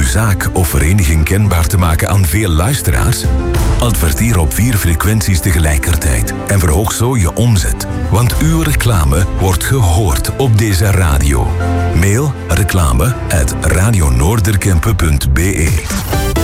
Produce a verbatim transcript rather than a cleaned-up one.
zaak of vereniging kenbaar te maken aan veel luisteraars? Adverteer op vier frequenties tegelijkertijd en verhoog zo je omzet. Want uw reclame wordt gehoord op deze radio. Mail reclame at radionoorderkempen punt be.